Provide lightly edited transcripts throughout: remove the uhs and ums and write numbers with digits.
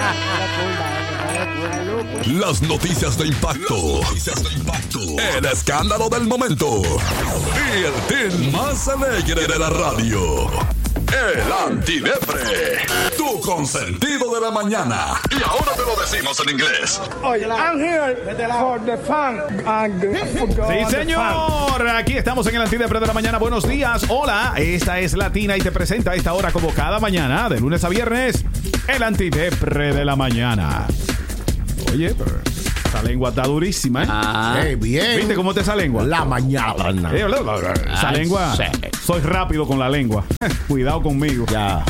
Las noticias de impacto. El escándalo del momento. Y el team más alegre de la radio. El Antidepre. Tu consentido de la mañana. Y ahora te lo decimos en inglés. Oye, I'm here for the fun. Sí, señor. Aquí estamos en el Antidepre de la mañana. Buenos días. Hola, esta es Latina y te presenta a esta hora como cada mañana, de lunes a viernes, el Antidepre de la mañana. Oye, pero esa lengua está durísima, ¿eh? Bien. ¿Viste cómo te esa lengua? La mañana. Esa lengua. Sí. Soy rápido con la lengua. Cuidado conmigo. Ya.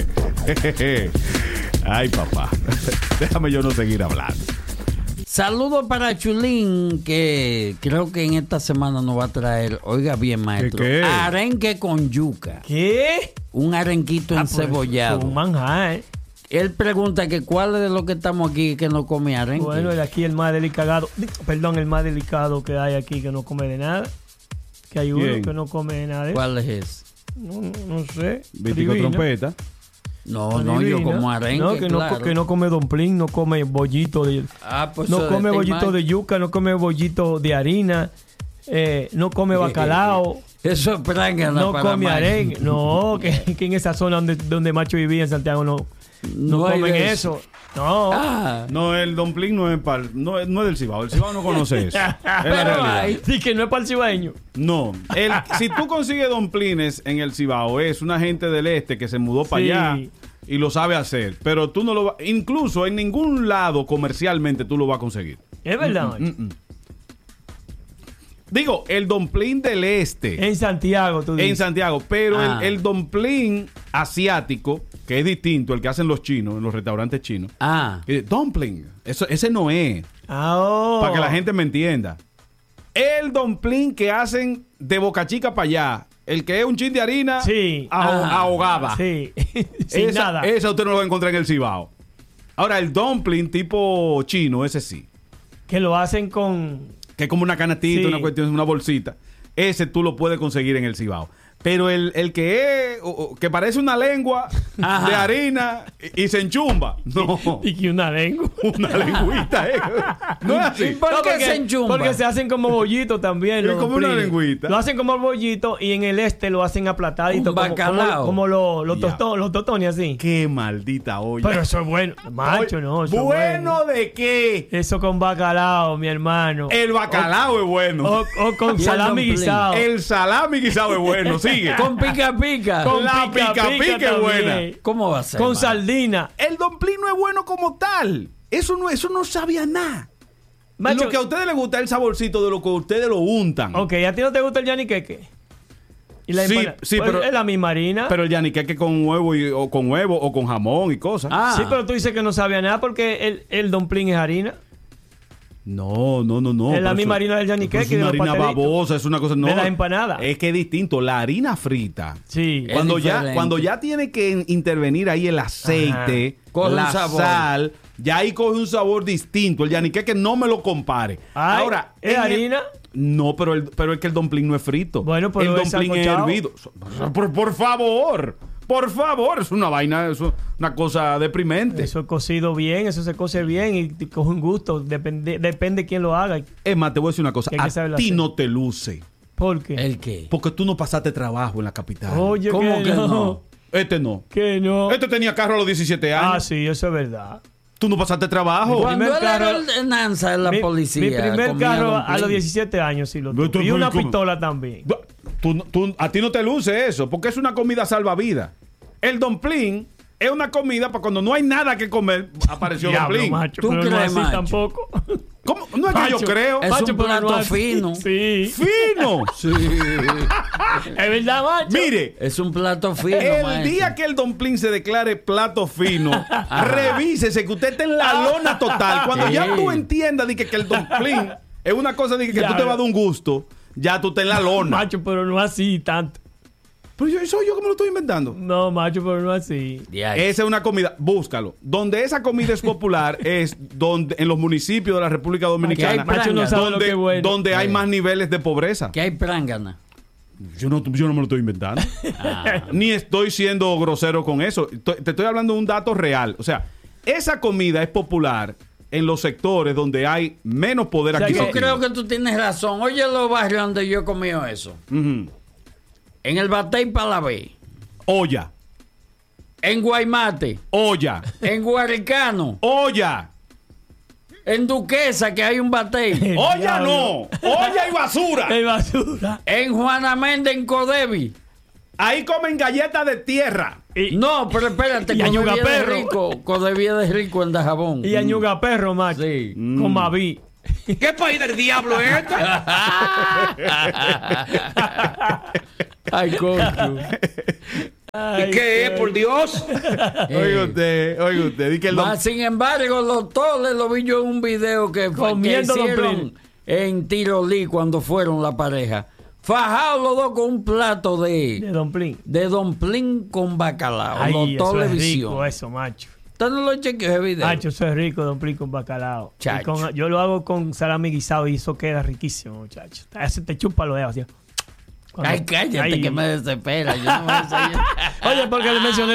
Ay, papá. Déjame yo no seguir hablando. Saludos para Chulín, que creo que en esta semana nos va a traer, oiga bien, maestro, ¿Qué? arenque con yuca. ¿Qué? Un arenquito encebollado. Un manjar. Él pregunta que cuál de los que estamos aquí que no come arenque. Bueno, el aquí el más delicado, el más delicado que hay aquí que no come de nada. Que hay uno ¿Quién? que no come de nada. ¿Cuál es ese? No sé. Vítico Divino. trompeta. No, yo Divino. como arenque, No, que, claro. que no come dumpling, no come bollito de... Pues no eso come está bollito mal. de yuca, no come bollito de harina, no come bacalao, Eso es prángana no para come Mike. arenque. No, que en esa zona donde Macho vivía en Santiago no hay comen de eso. No. Ah, No, el dumpling no es del Cibao. El Cibao no conoce eso. Es la Pero realidad. hay. Sí, que no es para el cibaeño. No. Si tú consigues dumplings en el Cibao, es una gente del este que se mudó para Sí. allá y lo sabe hacer. Pero tú no lo vas... Incluso en ningún lado comercialmente tú lo vas a conseguir. Es verdad, Macho. Digo, el dumpling del este. En Santiago, tú En dices. Santiago, pero Ah. el dumpling asiático, que es distinto, el que hacen los chinos, en los restaurantes chinos. Dumpling, ese no es. Para que la gente me entienda. El dumpling que hacen de Boca Chica para allá, el que es un chin de harina Sí. ahogada. Sí. Sin nada. Esa usted no lo va a encontrar en el Cibao. Ahora, el dumpling tipo chino, ese sí. Que lo hacen con... Que es como una canastita, Sí. una cuestión, una bolsita. Ese tú lo puedes conseguir en el Cibao. Pero el que es, que parece una lengua Ajá. de harina y se enchumba. No, Y que una lengua. una lengüita, No es así. ¿Por qué porque, se enchumba? porque se hacen como bollitos también. Es los como una dumplings. lengüita. Lo hacen como bollito y en el este lo hacen aplatadito. Un como bacalao. los Ya. tostones así. Qué maldita olla. Pero eso es bueno. Macho, Oye, no. Eso es ¿bueno de qué? Eso con bacalao, mi hermano. El bacalao es bueno. O con Y el salami dumpling. guisado. El salami quizás es bueno. Sigue. Con pica pica. Con la pica pica es buena. también. ¿Cómo va a ser? Con man? sardina. El dumpling no es bueno como tal. Eso no sabía nada. Macho, Lo que a ustedes les gusta es el saborcito de lo que ustedes lo untan. Ok, ¿a ti no te gusta el yaniqueque? Y la Sí, empanada. sí, Pues pero- es la misma harina. Pero el yaniqueque con huevo o con jamón y cosas. Ah. Sí, pero tú dices que no sabía nada porque el dumpling es harina. No. Es la pero misma eso- harina del yaniqueque, Es una de los harina pastelitos. babosa, es una cosa... No, De la empanada. Es que es distinto. La harina frita... Sí. Es Cuando diferente. ya tiene que intervenir ahí el aceite, Coge la un sabor. sal, ya ahí coge un sabor distinto. El yaniqueque no me lo compare. Ay, Ahora, ¿es en el- harina? No, pero es que el dumpling no es frito. Bueno, pero el es dumpling es sancochado. hervido. Por favor, es una vaina, es una cosa deprimente. Eso es cocido bien, eso se cose bien y te coge un gusto. Depende quién lo haga. Es más, te voy a decir una cosa. Que hay que A saberlo ti hacer. no te luce. ¿Por qué? ¿El qué? Porque tú no pasaste trabajo en la capital. Oye, ¿Cómo que no? Este no. Que no. Este tenía carro a los 17 años. Ah, sí, eso es verdad. Tú no pasaste trabajo. Cuando primer él era carro- el Nanza en la policía. Mi primer comía carro a dumpling. los 17 años sí lo Tú- tuve. Y una ¿cómo? pistola también. A ti no te luce eso, porque es una comida salvavidas. El dumpling es una comida para cuando no hay nada que comer, apareció Diablo, dumpling. macho, ¿Tú pero no crees, así macho? tampoco. ¿Cómo? No es que yo Macho, creo. Es un pero plato así. fino. Sí. ¡Fino! Es verdad, macho. Mire, Es un plato fino, el maestro. día que el dumpling se declare plato fino, revísese que usted esté en la lona total. Cuando ya tú entiendas de que el dumpling es una cosa de que Ya, tú te vas a dar un gusto, ya tú estás en la lona. Macho, pero no así tanto. Pero soy yo que me lo estoy inventando. No, macho, pero no así. Diache. Esa es una comida, búscalo. Donde esa comida es popular es donde en los municipios de la República Dominicana, Aquí hay Macho no sabe lo que es bueno. donde hay más niveles de pobreza. Que hay prángana. Yo no me lo estoy inventando. Ni estoy siendo grosero con eso. Te estoy hablando de un dato real. O sea, esa comida es popular en los sectores donde hay menos poder adquisitivo. Yo creo que tú tienes razón. Oye, los barrios donde yo he comido eso. Ujú. En el Batey Palabé. Olla. En Guaymate. Olla. En Guaricano. Olla. En Duquesa, que hay un Batey. Olla no. Olla y basura. El basura. En Juana Méndez, en Codevi. Ahí comen galletas de tierra. No, pero espérate. Y Añuga Codevi es de Perro. rico. Codevi es de rico en Dajabón. Y Añuga Perro, macho. Sí. Con Maví. ¿Qué país del diablo es este? Ay, coño. ¿Y qué es, por Dios? Oiga usted. Di que el don- Más sin embargo, los toles lo vi yo en un video que Comiendo hicieron domplín. en Tirolí cuando fueron la pareja. Fajados los dos con un plato De Don Plin. de domplín con bacalao. Ay, los eso es televisión. rico, eso, macho. ¿Usted no lo chequeó ese video? Macho, eso es rico, Don Plin con bacalao. Y Chacho. yo lo hago con salami guisado y eso queda riquísimo, muchacho. Ese te chupa los dedos, así. Cuando- Ay, cállate Ay. que me desespera. Yo no voy a seguir. Oye, porque le mencioné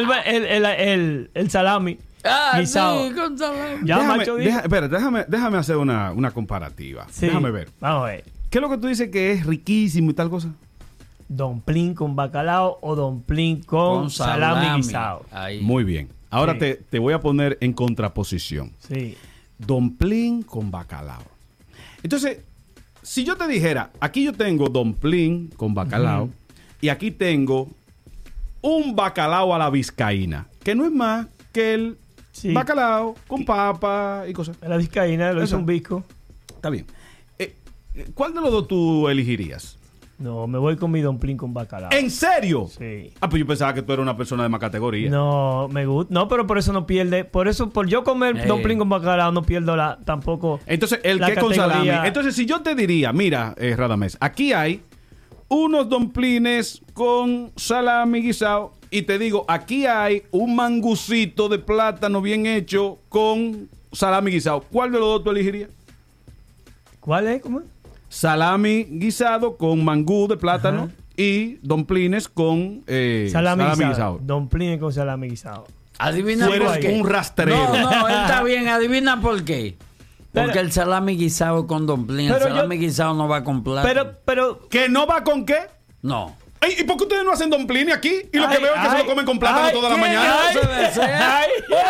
el salami Ah, guisado. sí, con salami. Ya, déjame, macho, dijo. espérate, déjame hacer una comparativa. Sí. Déjame ver. Vamos a ver. ¿Qué es lo que tú dices que es riquísimo y tal cosa? Don Plin con bacalao o Don Plin con salami guisado. Ahí. Muy bien. Ahora Sí. te voy a poner en contraposición. Sí. Domplín con bacalao. Entonces, si yo te dijera, aquí yo tengo domplín con bacalao y aquí tengo un bacalao a la vizcaína, que no es más que el Sí. bacalao con papa y cosas. La vizcaína lo hizo Eso. un bisco. Está bien. ¿Cuál de los dos tú elegirías? No, me voy con mi Don Plin con bacalao. ¿En serio? Sí. Ah, pues yo pensaba que tú eras una persona de más categoría. No, me gusta. No, pero por eso no pierde. Por yo comer Don Plin con bacalao no pierdo tampoco. Entonces, el la que con salami. categoría. Entonces, si yo te diría, mira, Radamés, aquí hay unos domplines con salami guisado y te digo, aquí hay un mangucito de plátano bien hecho con salami guisado. ¿Cuál de los dos tú elegirías? ¿Cuál es? ¿Cómo es? Salami guisado con mangú de plátano Ajá. y domplines con Salami guisado. guisado. Don Plin con salami guisado. Adivina Tú por eres qué. un rastrero. No, él está bien. Adivina por qué. Porque Pero- el salami guisado con domplín. El Pero yo- salami guisado no va con plátano. Pero. ¿Que no va con qué? No. Ey, ¿y por qué ustedes no hacen domplines aquí? Y lo que Ay, veo es que se ay, lo comen con plátano ay, toda la ¿qué? mañana. Ay, Eso debe ser. ay,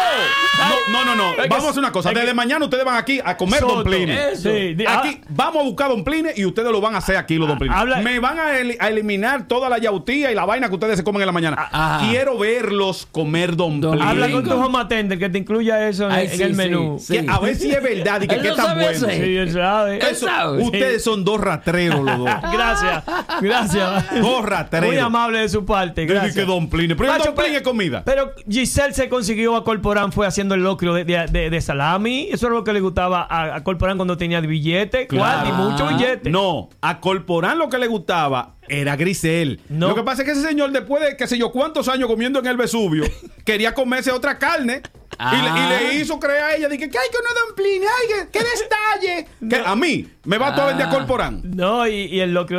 No. Es que- Vamos a hacer una cosa. es que- Desde mañana ustedes van aquí a comer Soto. domplines. Eso. Sí, Aquí vamos a buscar domplines y ustedes lo van a hacer aquí los domplines. habla- Me van a eliminar toda la yautía y la vaina que ustedes se comen en la mañana. Ajá. Quiero verlos comer domplines. Habla con tu home attendant que te incluya eso en, Ay, en sí, el sí, menú. sí. Que a ver si es verdad y que Él qué lo tan sabe bueno. hacer. Sí, él sabe. Eso, sabe. ustedes son dos rastreros los dos. Gracias. Dos rastreros. Muy amable de su parte. Yo dije Gracias. que domplines. Pero el Macho, domplín pero- es comida. Pero Giselle se consiguió a Corporán, fue haciendo el locrio de salami. Eso era lo que le gustaba a Corporán cuando tenía billete. Claro. Y mucho billete. No, a Corporán lo que le gustaba era Grisel. No. Lo que pasa es que ese señor, después de qué sé yo cuántos años comiendo en el Vesubio, quería comerse otra carne. Y le hizo creer a ella, dije, que hay que una domplina, ay, que destalle. Que a mí me va a vender a Corporán. No, y el locrio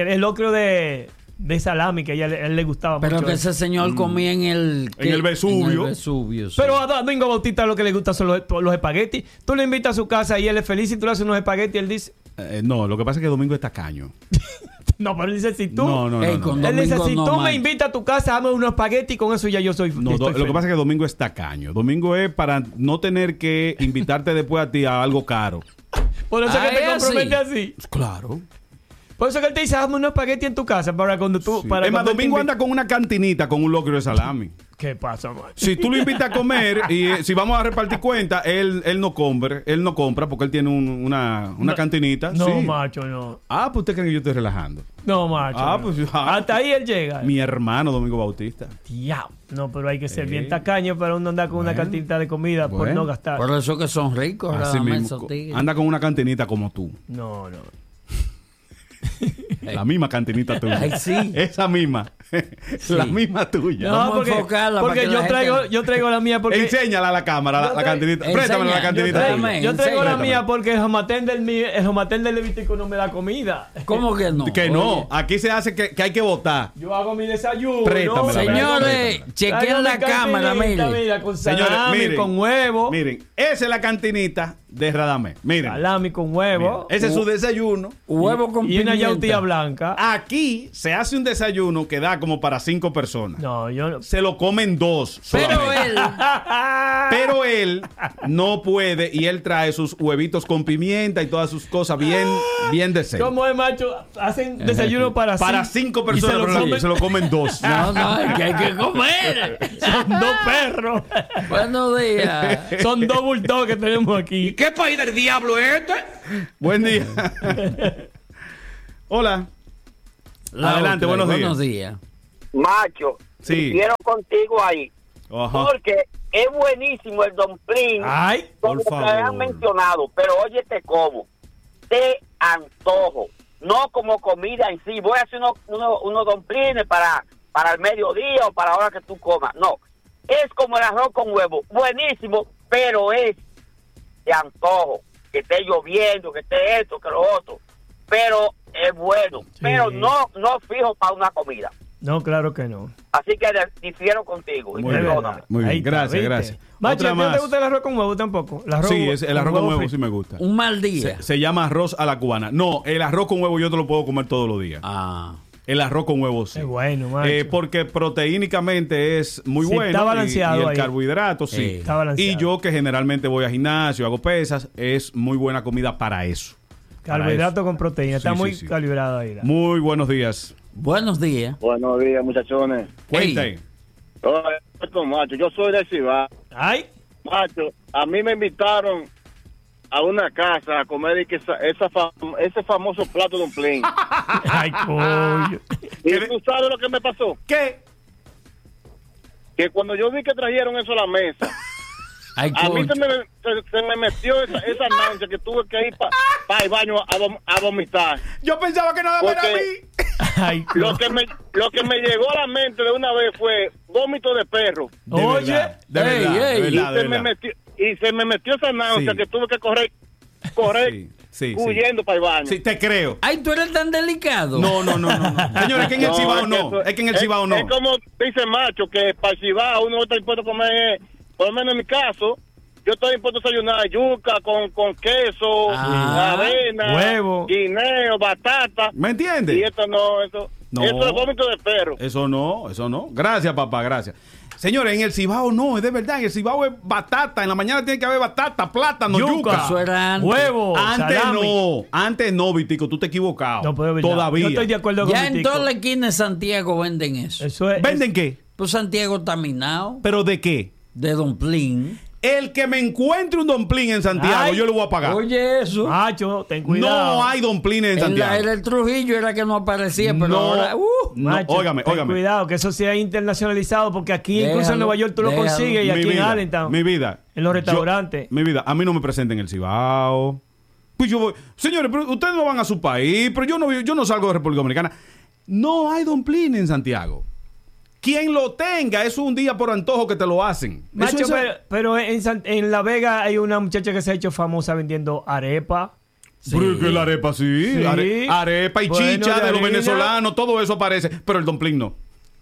de salami que a él le gustaba Pero mucho. que ese señor comía en el... En el Vesubio. En el Vesubio, sí. Pero a Domingo Bautista lo que le gusta son los espaguetis. Tú le invitas a su casa y él es feliz y tú le haces unos espaguetis y él dice... No, lo que pasa es que Domingo es tacaño. No, pero él dice, si tú... No. Ey, con Él dice, Domingo si no, tú me man. invitas a tu casa, dame unos espaguetis y con eso ya yo soy No, estoy lo que feliz. pasa es que Domingo es tacaño. Domingo es para no tener que invitarte después a ti a algo caro. Por eso es que te Ah, es compromete así. Claro. Por eso que él te dice, hazme unos espaguetis en tu casa para cuando tú... Sí. Para Es más, cuando él te Domingo invite. anda con una cantinita con un locrio de salami. ¿Qué pasa, man? Si tú lo invitas a comer y si vamos a repartir cuenta, él no compra porque él tiene una cantinita. No, Sí. macho, no. Ah, pues usted cree que yo estoy relajando. No, macho. Ah, no. pues, Hasta ahí él llega. Mi hermano Domingo Bautista. Diablo. No, pero hay que ser Sí. bien tacaño para uno andar con una Bueno. cantinita de comida por Bueno. no gastar. Por eso que son ricos, Así Radamés, mismo. esos tigres. Anda con una cantinita como tú. No. La misma cantinita tuya. Ay, sí. Esa misma. La misma tuya. No, Vamos a enfocarla para porque que yo la traigo, gente- yo traigo la mía porque... Enséñala a la cámara, la cantinita. Enseña. Préstamela la cantinita Yo tuya. Yo traigo la Enséñame. mía porque el jomatén del Levítico no me da comida. ¿Cómo que no? Que no, Oye, aquí se hace que hay que votar. Yo hago mi desayuno. Préstamela, señores, Traigo chequen mi la cámara, cantinita, mire. mira, con Señores, salami, miren. con huevo. Miren, esa es la cantinita de Radamés. Miren. Salami con huevo. Ese es su desayuno. Huevo con Y una pimienta. yautía blanca. Aquí se hace un desayuno que da como para 5 personas. No, yo no. Se lo comen 2. Pero solamente. él, Pero él no puede y él trae sus huevitos con pimienta y todas sus cosas bien decentes. ¿Cómo es, macho? Hacen desayuno para Para 5 y se personas, lo pero comen. se lo comen 2. no, es que hay que comer. Son 2 perros. Buenos días. Son 2 bulldogs que tenemos aquí. ¿Qué país del diablo es este? Buen día. Hola. La Adelante, otra, buenos días. Macho, Sí. quiero contigo ahí, Ajá. porque es buenísimo el dumpling, Ay, como por te favor. han mencionado, pero óyete cómo, de antojo, no como comida en sí. Voy a hacer unos dumplings para el mediodía o para la hora que tú comas. No, es como el arroz con huevo, buenísimo, pero es de antojo, que esté lloviendo, que esté esto, que lo otro, pero es bueno, pero no fijo para una comida. no, claro que no. Así que difiero contigo. y Muy Es bien. perdóname. Muy bien. Ahí está, Gracias, ¿viste? gracias. Macho, Otra ¿a ti no te más. gusta el arroz con huevo tampoco? Sí, el arroz con huevo frito. sí me gusta. Un mal día. Se llama arroz a la cubana. No, el arroz con huevo yo te lo puedo comer todos los días. Ah. El arroz con huevo sí. Es bueno, macho. Porque proteínicamente es muy Sí, bueno. está balanceado y el ahí. carbohidrato sí. Está balanceado. Y yo que generalmente voy a gimnasio, hago pesas, es muy buena comida para eso. Para Carbohidrato eso. con proteína. Está Sí, muy sí, sí. calibrado ahí. Muy buenos días. Buenos días. Buenos días, muchachones. Cuenten. Macho, yo soy de Cibao. Ay, Macho, a mí me invitaron a una casa a comer y que ese famoso plato de un plin. ay, coño. ¿Y tú sabes lo que me pasó? ¿Qué? Que cuando yo vi que trajeron eso a la mesa, Ay, a mí coño. se me metió esa náusea que tuve que ir para el baño a vomitar. Yo pensaba que nada más era a Porque- mí. Ay, Lo que me llegó a la mente de una vez fue vómito de perro. De Oye. verdad, de Ey, verdad, de ey. verdad, de Se me verdad. metió esa náusea Sí. que tuve que correr Sí, sí, sí. huyendo para el baño. Sí, te creo. Ay, tú eres tan delicado. No. Señores, es que en el Cibao no. Es que en el Cibao no. Es como dice Macho, que para el Cibao uno está impuesto a comer, por lo menos en mi caso, yo estoy impuesto a desayunar yuca con queso, Ah, avena, huevo. guineo, batata. ¿Me Y entiendes? esto no, eso es vómito de perro. Eso no. Gracias, papá, gracias. Señores, en el Cibao no, es de verdad. En el Cibao es batata. En la mañana tiene que haber batata, plátano, yuca. Eso era antes. Huevo, Antes no, Vitico, tú te has equivocado. No, pero es verdad. Todavía. Yo estoy de acuerdo con Ya mi en tico. toda la esquina de Santiago venden eso. Eso es. ¿Venden qué? Pues Santiago está minado ¿Pero de qué? de dumpling. El que me encuentre un domplín en Santiago, Ay. yo le voy a pagar. Oye, eso. Macho, ten cuidado. No hay domplines en Santiago. Era el Trujillo, era que no aparecía, pero No. ahora. No, Macho, óigame. ten cuidado, que eso sea internacionalizado, porque aquí incluso en Déjalo, Nueva York tú lo déjalo. consigues y aquí en Allentown. Mi vida. En los restaurantes. Mi vida, a mí no me presenten en el Cibao. Pues yo voy. Señores, pero ustedes no van a su país, pero yo no salgo de República Dominicana. No hay domplines en Santiago. Quien lo tenga, eso es un día por antojo que te lo hacen. Macho, Eso es- pero en La Vega hay una muchacha que se ha hecho famosa vendiendo arepa. Pero es que la arepa sí. Sí. Arepa y Bueno, chicha de los harina. venezolanos, todo eso aparece, pero el dumpling no.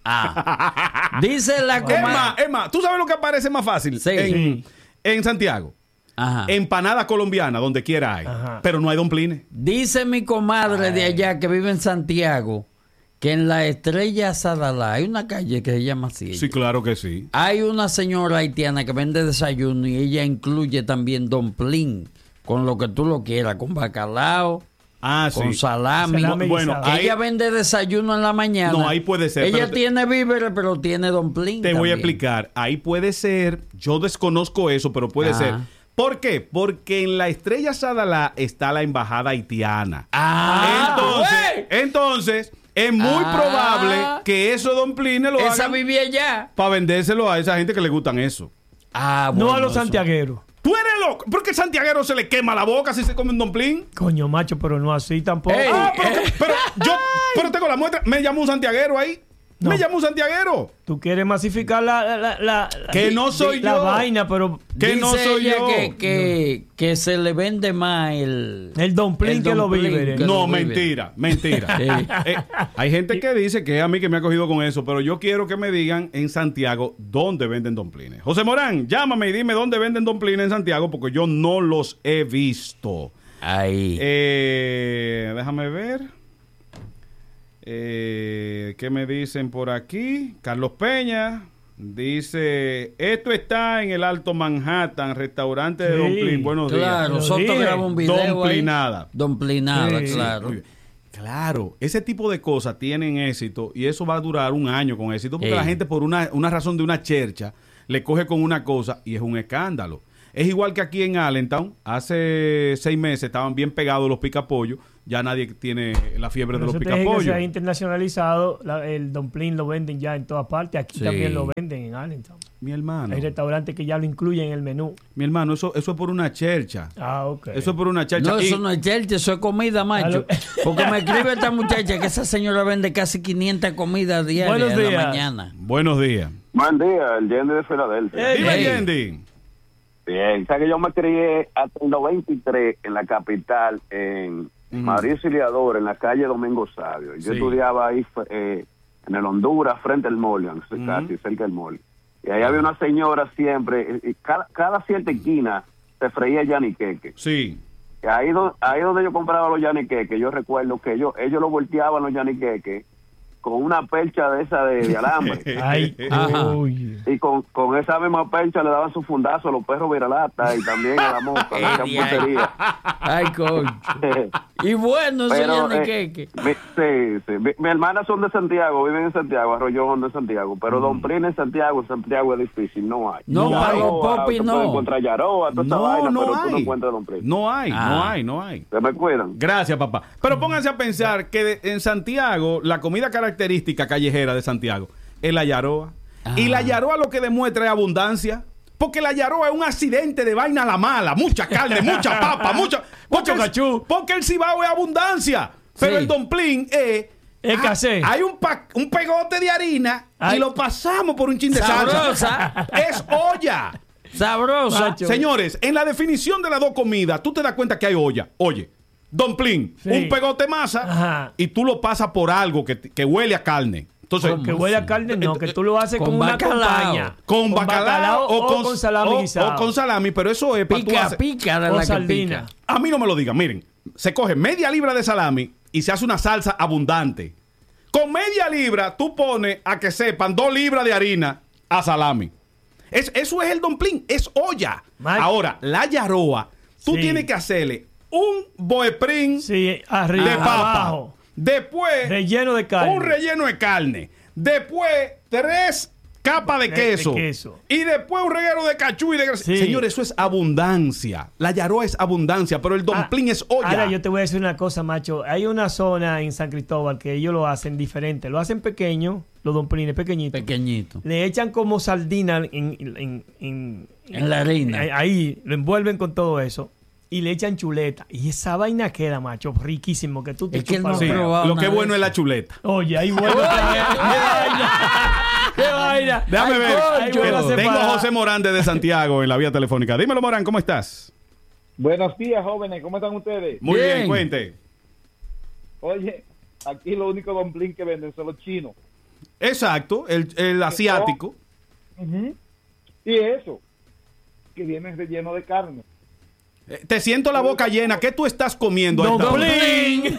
Ah. Dice la comadre. Es más, ¿tú sabes lo que aparece más fácil? Sí. En Santiago. Ajá. Empanada colombiana, donde quiera hay. Ajá. Pero no hay domplines. Dice mi comadre de allá que vive en Santiago que en la Estrella Sadalá hay una calle que se llama así. Sí, claro que sí. Hay una señora haitiana que vende desayuno y ella incluye también dumpling con lo que tú lo quieras, con bacalao, Ah, sí. con salami. Salami Bueno, guisado. ahí- Ella vende desayuno en la mañana. No, ahí puede ser, Ella pero te- tiene víveres, pero tiene dumpling. Te voy a también. explicar. Ahí puede ser, yo desconozco eso, pero puede Ajá. ser. ¿Por qué? Porque en la Estrella Sadalá está la embajada haitiana. Ah, Entonces, es muy Ah. probable que esos domplines lo esa hagan vivía allá. para vendérselo a esa gente que le gustan eso. Ah, No bueno, a los eso. santiagueros. Tú eres Coño, ¿por qué el santiaguero se le quema la boca si se come un dumplín? Coño, macho, pero no así tampoco. Ey. Pero tengo la muestra. Me llamó un santiaguero ahí. No. Me llamó un santiaguero. Tú quieres masificar la Que no soy la yo. vaina, pero Que Dice no soy ella yo. que se le vende más el dumpling que los dumpling víveres. que No, los víveres. mentira. Sí. Hay gente que dice que es a mí que me ha cogido con eso, pero yo quiero que me digan en Santiago dónde venden domplines. José Morán, llámame y dime dónde venden domplines en Santiago porque yo no los he visto. Ahí. Déjame ver. ¿Qué me dicen por aquí? Carlos Peña dice: esto está en el Alto Manhattan, restaurante de Sí, domplín. Buenos Claro, días. Soto dije. graba un video Domplinada. ahí. Domplinada, Sí. claro. Muy bien. Claro, ese tipo de cosas tienen éxito y eso va a durar un año con éxito porque Sí. la gente por una razón de una chercha le coge con una cosa y es un escándalo. Es igual que aquí en Allentown, hace 6 meses estaban bien pegados los picapollos, ya nadie tiene la fiebre de los Eso te dije que se picapollos. ha internacionalizado, el dumpling lo venden ya en todas partes. Aquí Sí. también lo venden en Allentown. Mi hermano, Hay restaurantes que ya lo incluyen en el menú. eso es por una chercha. Ah, ok. Eso es por una chercha. No, Y- eso no es cherte, eso es comida, macho. Porque me escribe esta muchacha que esa señora vende casi 500 comidas diarias Buenos en la días. mañana. Buenos días. Buen día, el Yendi de Filadelfia. Ey. Dime, Hey. Yendi. Bien, o sea que yo me crié hasta el 93 en la capital, en Madrid Auxiliador, en la calle Domingo Sabio. Yo Sí. estudiaba ahí en el Honduras, frente al Molian, casi cerca del Molian. Y ahí había una señora siempre, y cada cierta esquina se freía yaniqueque. Sí. Y ahí donde yo compraba los yaniqueques, yo recuerdo que ellos lo volteaban los yaniqueques con una percha de esa de alambre. Ay, Ajá. uy. Y con esa misma percha le daban su fundazo a los perros viralata y también a la mosca, que era putería. Ay, coño. Y bueno, eso Pero, ya no queque. sí. Mi hermana son de Santiago, viven en Santiago, Arroyón de Santiago, pero domplín en Santiago es difícil, no hay. No, para los Yaroa, popis tú no. puedes encontrar Yaroa, toda esa No, vaina, no pero tú no hay. encuentras domplín. No hay, Ah. no hay. ¿Se me cuidan? Gracias, papá. Pero pónganse a pensar que en Santiago, la comida característica callejera de Santiago es la yaroa. Y la yaroa lo que demuestra es abundancia. Porque la yaroa es un accidente de vaina a la mala. Mucha carne, mucha papa, mucho cachú. Porque el cibao es abundancia. Pero Sí. el domplín es... Escasez. Hay un pegote de harina Ay. y lo pasamos por un chin de salsa. Sabrosa. Es olla. Sabrosa. Macho. Señores, en la definición de las dos comidas, tú te das cuenta que hay olla. Oye, domplín, Sí. un pegote de masa Ajá. y tú lo pasas por algo que huele a carne. Entonces, ¿Cómo? Que huele a carne, no, que tú lo haces Con con una bacalao. compañía. con bacalao o con salami guisado. o con salami, pero eso es para tú Pica, hacer. pica de O la que sardina. pica. A mí no me lo digan, miren, se coge media libra de salami y se hace una salsa abundante. Con media libra tú pones a que sepan 2 libras de harina a salami. Eso es el domplín, es olla. Mal. Ahora, la yaroa, tú Sí. tienes que hacerle un boeprín Sí, arriba, de papa. abajo. Después, Relleno de carne. un relleno de carne. Después, 3 capas de De queso. queso. Y después un reguero de cachú y de grasa. Sí. Señor, eso es abundancia. La yaroa es abundancia, pero el domplín es olla. Ahora yo te voy a decir una cosa, macho. Hay una zona en San Cristóbal que ellos lo hacen diferente. Lo hacen pequeño, los domplines pequeñitos. Pequeñito. Le echan como sardina en la harina. Ahí, lo envuelven con todo eso. Y le echan chuleta. Y esa vaina queda, macho, riquísimo. Que tú te Es que él chupas no Sí, los ha dedos. probado lo que nada es bueno de es la eso. chuleta. Oye, ahí vuelve. ¡Qué vaina! ¡Qué vaina! Déjame Ay, ver. coño. Que Vuelve a tengo separar. a José Morán desde Santiago en la vía telefónica. Dímelo, Morán, ¿cómo estás? Buenos días, jóvenes. ¿Cómo están ustedes? Muy bien, Bien. cuente. Oye, aquí lo único domplín que venden son los chinos. Exacto, el asiático. Y eso, que viene relleno de carne. Te siento la boca llena. ¿Qué tú estás comiendo? a esta hora? ¡Domplín!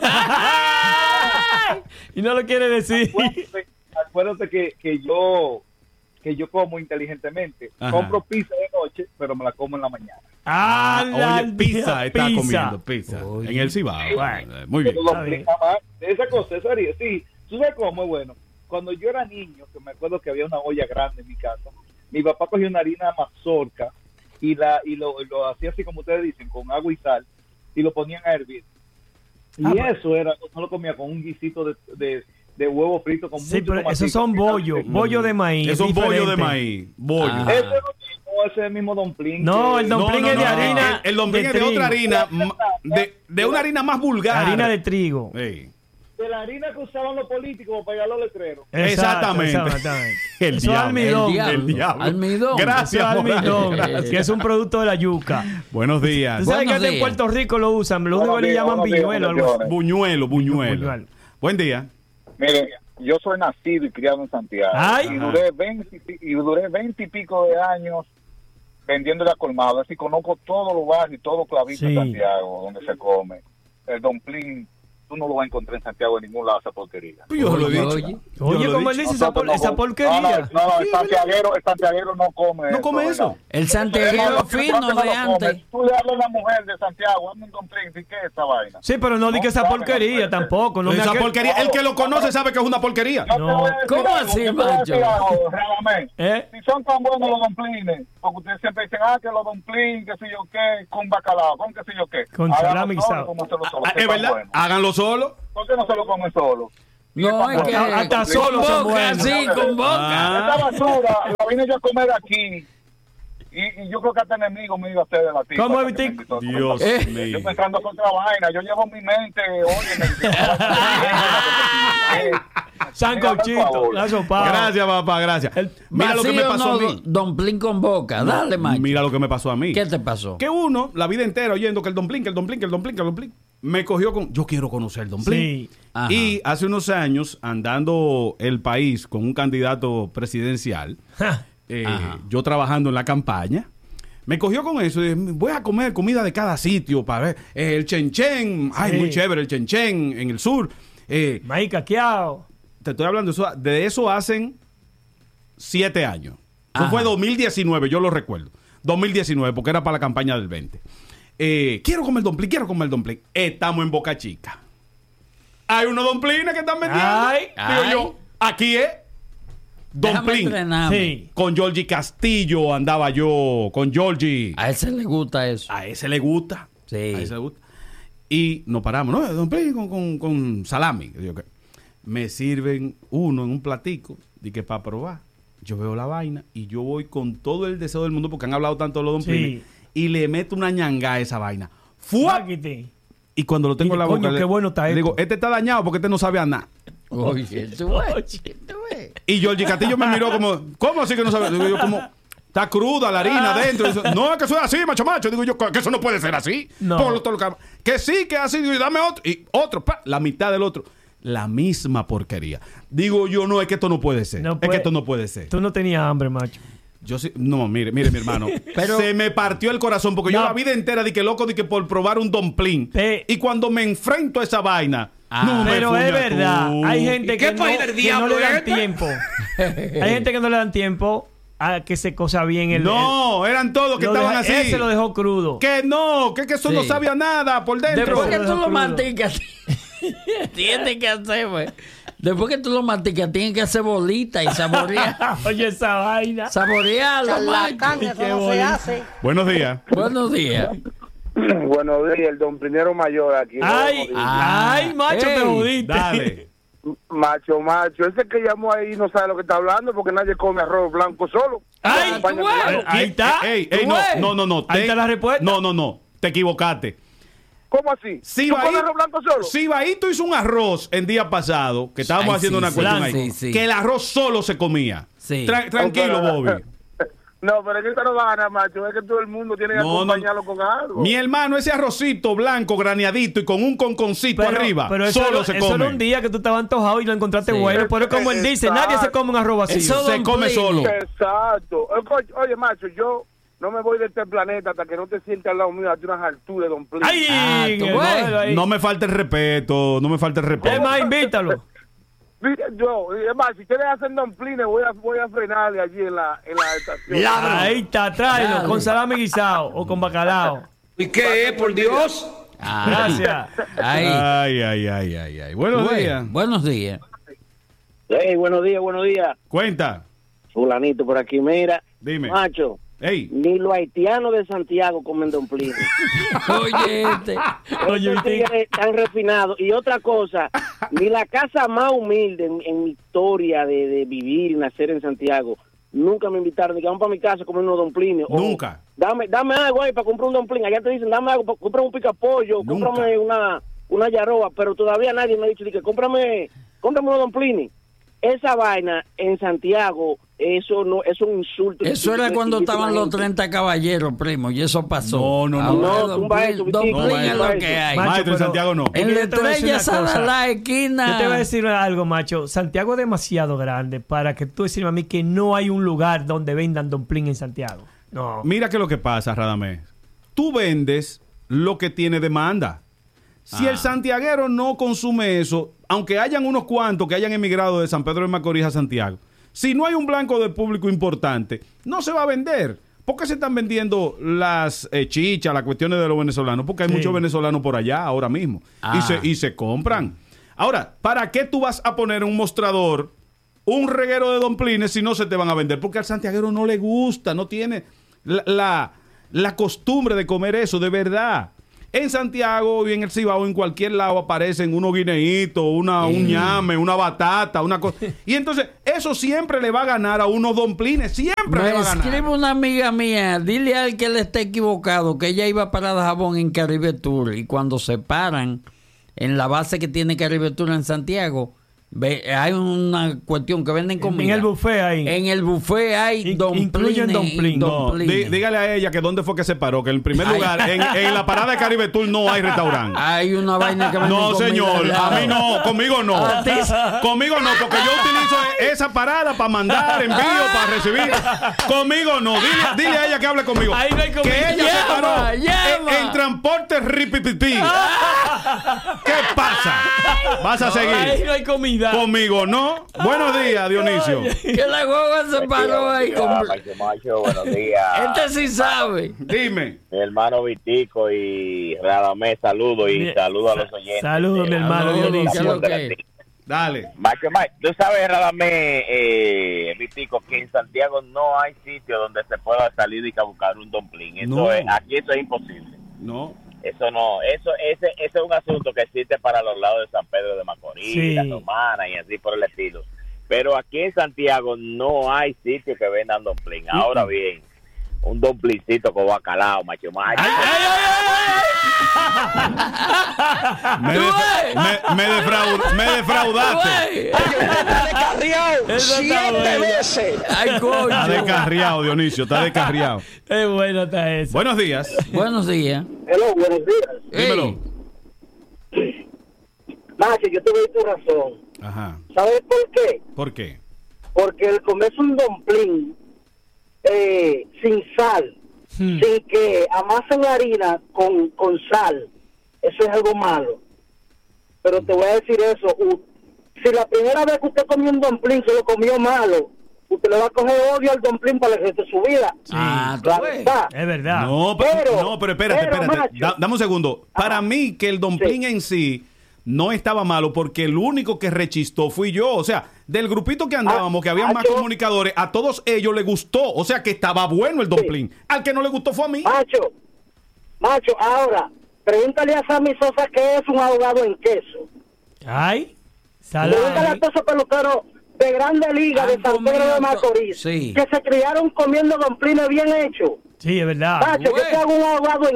Y no lo quiere decir. Acuérdate que yo como inteligentemente. Ajá. Compro pizza de noche, pero me la como en la mañana. Oye, pizza está comiendo, pizza. Oye. En el Cibao. Bueno. Muy bien. Pero Está domplín bien. nada más. Esa cosa, eso haría. Sí, tú sabes cómo es bueno. Cuando yo era niño, que me acuerdo que había una olla grande en mi casa, mi papá cogía una harina mazorca y lo hacía así como ustedes dicen, con agua y sal, y lo ponían a hervir. Y eso era, no lo comía con un guisito de huevo frito con Sí, mucho pero tomatito. esos son bollo de maíz. Es un bollo de diferente. maíz. Bollo. Ah. Eso es lo mismo, ese es el mismo dumpling. No, el dumpling No, es de no, harina. El dumpling es de trigo. otra harina, de una harina más vulgar. Harina de trigo. Sí. De la harina que usaban los políticos para pegar los letreros. Exactamente. Eso El es diablo. almidón. El diablo. Almidón. Gracias, Eso es almidón, Morales, gracias. que es un producto de la yuca. Buenos días. ¿Tú sabes Buenos que en días. Puerto Rico lo usan? Lo único que le llaman buenos días, viñuelo. Algo así. Buñuelo. Buñuelo. Buen día. Mire, yo soy nacido y criado en Santiago. Ay. Y duré 20 y pico de años vendiendo a colmado. Así conozco todos los barrios y todos los clavitos Sí. de Santiago donde se come. El dumpling, tú no lo vas a encontrar en Santiago en ningún lado, esa porquería. Yo lo he dicho. Oye. Oye, Yo lo he como él dicho. dice, esa porquería. No, el santiaguero no come ¿No come eso? ¿verdad? El santiaguero No, fino no de lo come. antes. Tú le hablas a una mujer de Santiago, hazme un dumpling, ¿y qué es esa vaina? Sí, pero no di que esa No, porquería no, tampoco. No me Esa aquel- porquería. El que lo conoce sabe que es una porquería. Yo te voy a decir ¿Cómo algo, así, yo te voy a decir macho? algo, Radamés. ¿Eh? Si son tan buenos los dumplings, porque ustedes siempre dicen, que los dumplings, que sé yo qué, con bacalao, con qué sé yo qué. Con Háganlo salami solo, guisado. cómanselo solo, que Es están verdad. buenos. Háganlo solo. ¿Por qué no se lo comen solo? No, es que Hasta con solo son boca, buenos. sí, con boca. Esta basura la vine yo a comer aquí. Y yo creo que hasta enemigo me iba a hacer de la tipa. ¿Cómo, que Vitín? me invitó a comer Dios pastel. mío. Yo pensando en otra vaina. Yo llevo mi mente, oye, Sancochito, la sopa. Gracias, papá, gracias. Mira lo que me ¿Vacío pasó no, a mí. Dumpling con boca. Dale, macho. Mira lo que me pasó a mí. ¿Qué te pasó? Que uno, la vida entera oyendo que el dumpling, que el dumpling, que el dumpling, que el dumpling, me cogió con, yo quiero conocer el dumpling. Sí. Ajá. Y hace unos años, andando el país con un candidato presidencial, Ajá. yo trabajando en la campaña, me cogió con eso. Y dije, voy a comer comida de cada sitio para ver. El chenchen, ay, Sí. muy chévere el chenchen en el sur. Maíz caqueado. Te estoy hablando de eso hacen 7 años. Eso Ajá. fue 2019, yo lo recuerdo. 2019, porque era para la campaña del 20. Quiero comer dumpling, quiero comer dumpling. Estamos en Boca Chica. Hay unos dumplings que están vendiendo. Ay. Digo Ay. yo, aquí es Déjame dumpling. entrenarme. Sí. Con Georgie Castillo andaba yo, con Georgie. A ese le gusta eso. A ese le gusta. Sí. A ese le gusta. Y nos paramos, ¿no? Dumpling con salami. Digo, ¿qué? Me sirven uno en un platico, de que para probar. Yo veo la vaina y yo voy con todo el deseo del mundo, porque han hablado tanto de los dumplings, Sí. y le meto una ñanga a esa vaina. ¡Fua! Máquite. Y cuando lo tengo en la Coño, boca, qué bueno está le digo, esto. este está dañado porque este no sabe a nada. Oye, tú ves, tú ves. Y Georgie Castillo me miró como, ¿cómo así que no sabe? Digo yo, como, está cruda la harina adentro. Y dice, no, es que eso es así, macho. Digo yo, que eso no puede ser así. No. Ponlo todo lo que sí, que es así. Digo, dame otro. Y otro, pa, la mitad del otro. La misma porquería. Digo yo, no, es que esto no puede ser. No Es puede- que esto no puede ser. Tú no tenías hambre, macho. Yo sí, no, mire, mi hermano. Pero- se me partió el corazón porque yo No. la vida entera di que loco, di que por probar un dumpling. Y cuando me enfrento a esa vaina, no me Pero fuña es verdad, tú. hay gente ¿Y qué que no, país del que no diablo le dan es este? tiempo. Hay gente que no le dan tiempo a que se cosa bien el. No, eran todos que lo estaban deja- así. Ese lo dejó crudo. Que no, que eso no Sí. sabía nada por dentro. Después que Pero tú lo crudo. masticas, tienes que hacer, güey. Después que tú lo masticas, tienes que hacer bolita y saborear. Oye, esa vaina. Saborearlo, macho. Qué bonito. Buenos días. Buenos días. Buenos días, el domplinero mayor aquí. Ay, ay, macho, te Ey, jodiste. Dale. Macho, ese que llamó ahí no sabe lo que está hablando porque nadie come arroz blanco solo. Ay, Acompaña tú con ves. algo. Ahí está. Ey, ¿Tú no, ves? no. Ahí está la respuesta. No. Te equivocaste. ¿Cómo así? Sí, ¿Tú comes arroz blanco solo? Sibaíto hizo un arroz el día pasado, que estábamos Ay, haciendo sí, una sí, cuestión sí, ahí, sí. que el arroz solo se comía. Sí. Tranquilo, Pero- Bobby. No, pero es que eso no va a ganar, macho. Es que todo el mundo tiene que No, acompañarlo con algo. Mi hermano, ese arrocito blanco, graneadito y con un conconcito arriba, pero eso, solo era- se eso come. era un día que tú estabas antojado y lo encontraste Sí. bueno. Pero como él dice, nadie se come un arroz vacío. Eso se come solo. Exacto. Oye, macho, yo no me voy de este planeta hasta que no te sientes al lado mío a unas alturas de Don Plin. Ay, Ah, en tú el ves. modelo ahí. No me falta el respeto, no me falta el Es respeto. más, invítalo. Es más, si ustedes hacen domplines, voy a frenarle allí en la estación. Ahí está, tráelo. Dale. Con salami guisado o con bacalao. ¿Y qué es, por Dios? Gracias. Ahí. Ay. Buenos Güey, días. Buenos días. Hey, buenos días. Cuenta. Fulanito por aquí, mira. Dime. Macho, Ey. ni los haitianos de Santiago comen domplines. Oye, Oye, Estos ¿viste? tigres tan refinados. Y otra cosa, ni la casa más humilde en mi historia de vivir y nacer en Santiago, nunca me invitaron. Vamos para mi casa a comer unos domplines. Nunca. Dame algo ahí para comprar un domplín. Allá te dicen, dame algo para comprar un picapollo, cómprame una yaroa, pero todavía nadie me ha dicho que cómprame unos domplines. Esa vaina en Santiago, eso no es un insulto. Eso era cuando estaban los 30 caballeros, primo, y eso pasó. No, tumba eso. Domplín es lo que hay. Maestro, en Santiago no. En la Estrella a la esquina. Yo te voy a decir algo, macho. Santiago es demasiado grande para que tú decirme a mí que no hay un lugar donde vendan domplín en Santiago. No. Mira que lo que pasa, Radamés. Tú vendes lo que tiene demanda. Si el santiaguero no consume eso, aunque hayan unos cuantos que hayan emigrado de San Pedro de Macorís a Santiago, si no hay un blanco de público importante, no se va a vender. ¿Por qué se están vendiendo las chichas, las cuestiones de los venezolanos? Porque hay muchos venezolanos por allá ahora mismo. Y se compran. Ahora, ¿para qué tú vas a poner en un mostrador un reguero de domplines si no se te van a vender? Porque al santiaguero no le gusta, no tiene la costumbre de comer eso, de verdad. En Santiago y en el Cibao, en cualquier lado aparecen unos guineitos, un ñame, una batata, una cosa. Y entonces, eso siempre le va a ganar a unos domplines, siempre le va a ganar. Me escribe una amiga mía, dile al que le esté equivocado que ella iba para Dajabón en Caribe Tour y cuando se paran en la base que tiene Caribe Tour en Santiago, hay una cuestión que venden comida. En el buffet ahí. En el buffet hay domplines. Incluyen domplín. No, dígale a ella que dónde fue que se paró, que en primer lugar, en la parada de Caribe Tour no hay restaurante. Hay una vaina que venden No, comida señor, a mí no, conmigo no. Conmigo no, porque yo utilizo esa parada para mandar envío, para recibir. Conmigo no. Dile a ella que hable conmigo. Ahí no hay comida. Que ella se paró en transporte ripipipí. ¿Qué pasa? ¿Vas a seguir? Ahí no hay comida. Conmigo no. Buenos días, Dionisio. Que la guagua se paró ahí. Macho, buenos días. Este sí sabe. Dime. Mi hermano Vitico y Radamés, saludos y saludos a los oyentes. Saludos, mi hermano Dionisio. Dale. Macho, tú sabes, Radamés, Vitico, que en Santiago no hay sitio donde se pueda salir y buscar un domplín. Aquí eso es imposible. No. Eso no, ese es un asunto que existe para los lados de San Pedro de Macorís, La Romana y así por el estilo. Pero aquí en Santiago no hay sitio que vendan domplín. Ahora bien, un domplincito con bacalao, macho. Me defraudaste. Está descarriado 7 veces. Ay, coño. Está descarriado, Dionisio, está descarriado. Es bueno está eso. Buenos días. Buenos días. Hello, buenos días. Dímelo. Macho, yo te doy tu razón. Ajá. ¿Sabes por qué? ¿Por qué? Porque el comerse un domplín sin sal, sin que amasen harina con sal, eso es algo malo. Pero te voy a decir eso, si la primera vez que usted comió un domplín se lo comió malo, usted le va a coger odio al domplín para el resto de su vida. Es verdad. No, pero espérate. Dame un segundo. Para mí que el domplín en sí no estaba malo porque el único que rechistó fui yo. O sea, del grupito que andábamos, que había más comunicadores, a todos ellos les gustó. O sea, que estaba bueno el domplín. Al que no le gustó fue a mí. Macho, ahora, pregúntale a Sammy Sosa qué es un ahogado en queso. Ay, pregúntale a todos esos peluqueros de Grande Liga, de San Pedro de Macorís, que se criaron comiendo domplines bien hechos. Sí, es verdad. Macho, yo te hago un ahogado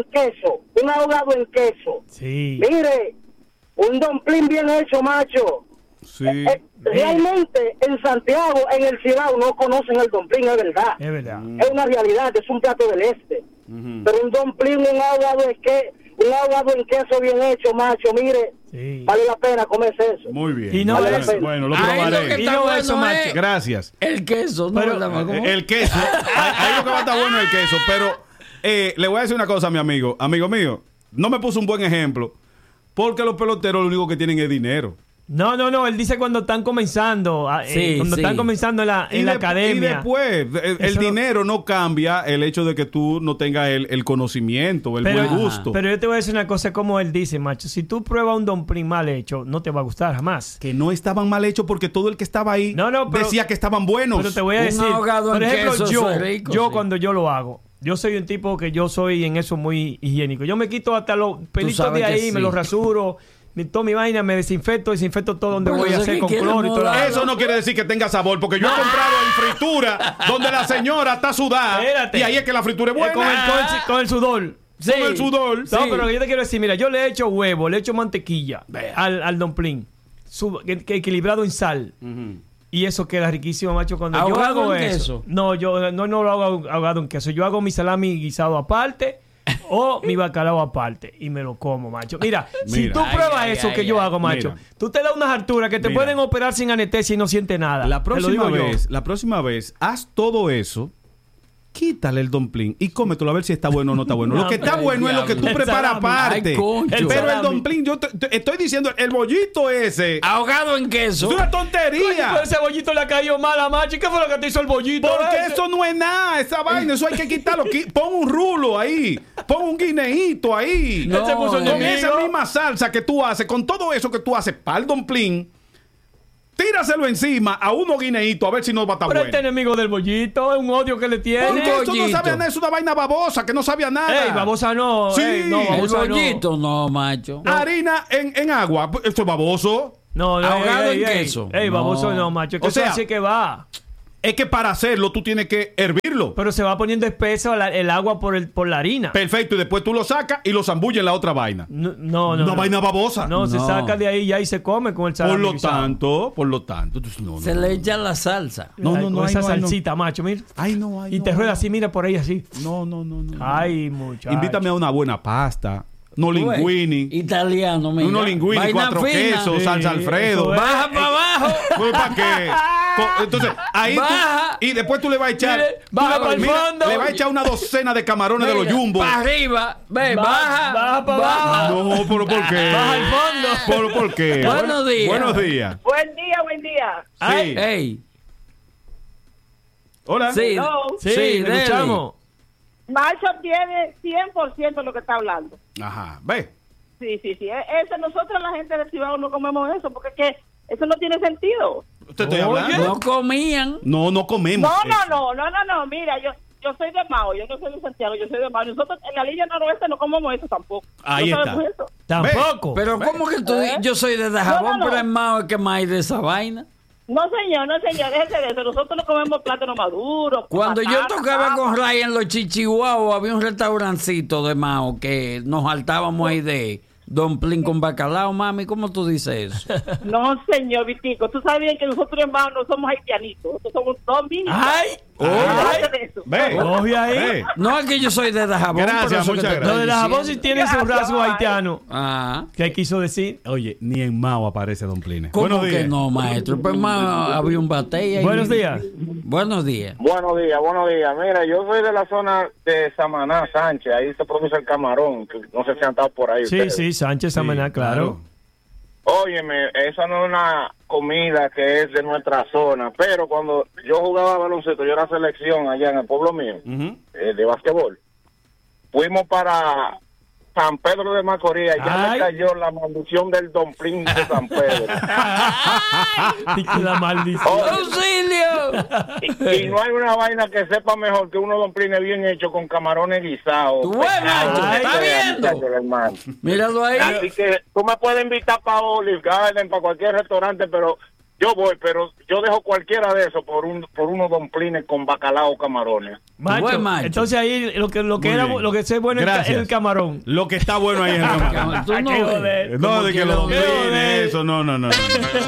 en queso. Sí. Mire, un domplín bien hecho, macho. Sí. Realmente en Santiago, en el Cibao, no conocen el domplín, es verdad. Es verdad. Es una realidad, es un plato del este. Pero un domplín, un ahogado en queso bien hecho, macho, mire, vale la pena comerse eso. Muy bien. Y no vale es, bueno, lo probaré. Y no eso, macho. Gracias. El queso, ¿no? El queso. Ahí lo que va a estar bueno es el queso. Pero le voy a decir una cosa a mi amigo. Amigo mío, no me puso un buen ejemplo. Porque los peloteros lo único que tienen es dinero. No, él dice cuando están comenzando, están comenzando en la academia. Y después, el dinero no cambia el hecho de que tú no tengas el conocimiento, el buen gusto. Pero yo te voy a decir una cosa, como él dice, macho, si tú pruebas un domplín mal hecho, no te va a gustar jamás. Que no estaban mal hechos porque todo el que estaba ahí decía que estaban buenos. Pero te voy a decir, por ejemplo, yo cuando yo lo hago, yo soy un tipo que yo soy en eso muy higiénico. Yo me quito hasta los pelitos de ahí, me los rasuro. toda mi vaina, me desinfecto todo donde Pero voy a eso hacer que con quiere cloro y todo. molar. Eso no quiere decir que tenga sabor, porque yo he comprado en fritura donde la señora está sudada. Espérate. Y ahí es que la fritura es buena. Con el sudor. Sí. Con el sudor. No, Sí. pero yo te quiero decir, mira, yo le echo huevo, le echo mantequilla al dumpling, que equilibrado en sal. Y eso queda riquísimo, macho. Cuando yo ¿Ahogado hago en eso. queso? No, yo no lo hago ahogado en queso. Yo hago mi salami guisado aparte o mi bacalao aparte y me lo como, macho. Mira, si Mira. tú pruebas Ay, eso ay, que ay, yo ay. hago, macho, Mira. tú te das unas alturas que te Mira. pueden operar sin anestesia y no sientes nada. La Te lo próxima digo yo. la próxima vez, haz todo eso. Quítale el dumpling y cómetelo a ver si está bueno o no está bueno. Lo que está Ay, bueno es lo que tú diablo. preparas El salami. aparte. Ay, concho. El Pero el salami. dumpling, yo te estoy diciendo, el bollito ese Ahogado en es queso. una Coño, tontería. pero ese bollito le ha caído mal a macho. ¿Y qué fue lo que te hizo el bollito? Porque ese? eso no es nada, esa vaina, eso hay que quitarlo. Pon un rulo ahí, pon un guineíto ahí. No, Él se puso Con enemigo. esa misma salsa que tú haces, con todo eso que tú haces para el dumpling, tíraselo encima a unos guineitos a ver si no va a estar Pero bueno. este enemigo del bollito es un odio que le tiene. Porque eso no bollito. sabe a nada, es una vaina babosa que no sabe a nada. Ey, babosa no. Sí. ey, no, El babosa no. bollito, no, macho. Harina en agua, esto es baboso. No, Ahogado en queso. Ey, baboso No. no, macho. Es que O eso sea, así que va. Es que para hacerlo tú tienes que hervirlo. Pero se va poniendo espeso el agua por la harina. Perfecto, y después tú lo sacas y lo zambulles en la otra vaina. No. Una vaina babosa. No, se No. saca de ahí ya y se come con el salami. Por lo guisado. tanto, entonces, no, Se no, le no. echa la salsa. No, Ay, no, no, con ay, esa no, ay, no. salsita, macho, mira. Ay, no, ay, Y no, te rueda no. así, mira por ahí así. No. Ay, muchacho. Invítame a una buena pasta. No linguini. Italiano, mira. Unos linguini, Vaina 4 fina. quesos, Sí, salsa Alfredo. eso es. Baja para abajo. Pues, ¿para qué? Entonces, ahí tú, Baja. y después tú le vas a echar. Mire, baja tú le- para el mira, fondo. Le vas a echar una docena de camarones de los jumbo. Para arriba. Ve, baja. Baja para abajo. No, pero ¿por qué? Baja al fondo. ¿Pero por qué? Buenos días. Buenos días. Buen día. Sí. Ey. Hola. Sí. Sí, le dele. escuchamos. Macho tiene 100% lo que está hablando. Ajá. Ve. Sí. Eso, nosotros la gente del Cibao no comemos eso, porque es que eso no tiene sentido. Te estoy Oye. hablando. No comían. No comemos. No, mira, yo soy de Mao, yo no soy de Santiago, yo soy de Mao. Nosotros en la línea noroeste no comemos eso tampoco. Ahí No está. sabemos eso. Tampoco. Pero ¿cómo que tú dices? Yo soy de Dajabón, No. pero es más que más hay de esa vaina. No, señor, déjese de eso. Nosotros no comemos plátano maduro. Cuando yo patata, tocaba papa. con Ray en los Chichihuahua, había un restaurancito de Mao que nos saltábamos ahí de dumpling con bacalao, mami. ¿Cómo tú dices eso? No, señor Vitico, tú sabes bien que nosotros en Mao no somos haitianitos, nosotros somos dominicanos. Ay. Déjate de eso. Ve. Coge ahí. Ve. No es que yo soy de Dajabón. Gracias, por eso que muchas te gracias. Lo estoy de la jabón sí diciendo. tiene su Gracias, rasgo bye. haitiano. Ah, ¿Qué quiso decir? Oye, ni en Mao aparece Domplines. ¿cómo Buenos que días. no, maestro? Pues más había un batey ahí. Buenos días. Buenos días. Buenos días. Mira, yo soy de la zona de Samaná, Sánchez. Ahí se produce el camarón. que no sé si han estado por ahí. Sí, ustedes. sí, Sánchez Samaná, claro. Óyeme, esa no es una comida que es de nuestra zona, pero cuando yo jugaba baloncesto, yo era selección allá en el pueblo mío, Ujú. de basquetbol, fuimos para San Pedro de Macorís, ya Ay. me cayó la maldición del dumpling de San Pedro. Y que la maldición. ¡Auxilio! Y no hay una vaina que sepa mejor que unos dumplings bien hechos con camarones guisados. Tú ves, macho, Ay, ¿está viendo? muchacho, hermano. Míralo ahí. Así que tú me puedes invitar para Olive Garden, para cualquier restaurante, pero yo voy, pero yo dejo cualquiera de eso por unos dumplings con bacalao o camarones. Macho. Buen macho. Entonces ahí lo que Muy era bien. lo que sé bueno es Gracias. el camarón. Lo que está bueno ahí es el camarón. Tú no Qué ves. joder. No, Como de que que los lo- Domplines, eso, no.